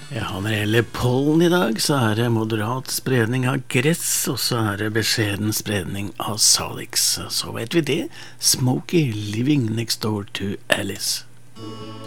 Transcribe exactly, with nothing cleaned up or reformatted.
Ja, når det gjelder pollen i dag, så er det moderat spredning av gress, og så er det beskjeden spredning av salix. Så vet vi det. Smokey living next door to Alice.